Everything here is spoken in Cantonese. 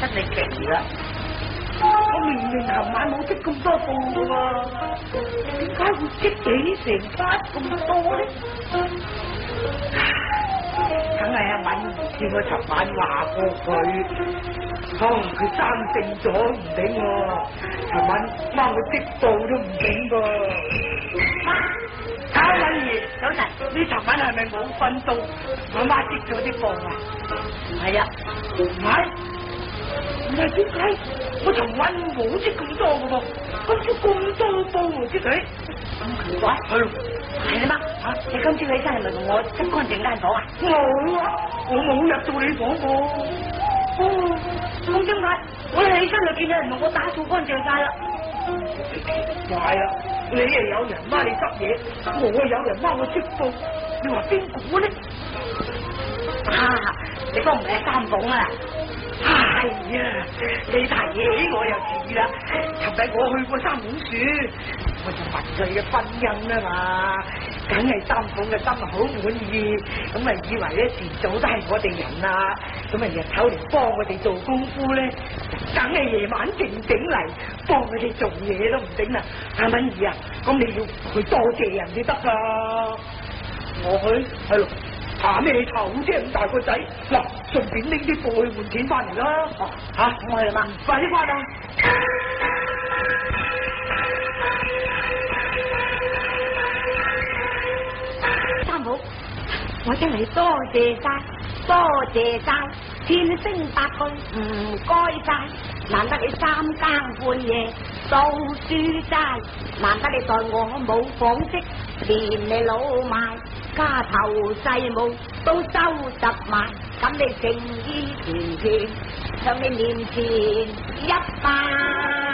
得你奇啦！我明明琴晚冇織咁多布噶喎，點解會織起成花咁多咧？梗係阿敏兒見我尋晚話過佢，佢生性咗唔頂喎，尋晚幫佢織布都唔頂噃。阿敏兒，早晨，你尋晚係咪冇瞓到？我媽織咗啲布啊？係啊，唔係。唔係點解？我尋晚冇織咁多嘅噃，今朝咁多布喎織佢，咁奇怪？係咯，係啦媽，你今朝起身係咪同我執乾淨間房啊？冇啊，我冇入到你房喎。哦，咁點解？我起身就見有人同我打掃乾淨晒啦。奇怪啦，你又有人幫你執嘢，我又有人幫我織布，你話邊個呢？你都唔係三鳳啊？係啊，你提起我又似啦。尋日我去過三本樹，我就問佢嘅婚姻啊嘛，梗係三鳳嘅心好滿意，咁咪以為咧遲早都係我哋人啊，咁咪日頭嚟幫我哋做功夫咧，梗係夜晚靜靜嚟幫佢哋做嘢都唔頂啦。阿敏兒啊，咁你要去多謝人先得噶。我去係咯。查咩頭啫？咁大個仔，嗱，順便拎啲布去換錢翻嚟啦。我去啦嘛，快啲翻啦！ 三寶，我真係多謝晒，多謝晒，千聲百句唔該晒。難得你三更半夜到書齋，難得你待我冇紡織，連你老邁。家頭細務都收拾埋，咁你誠意團團向你面前一拜。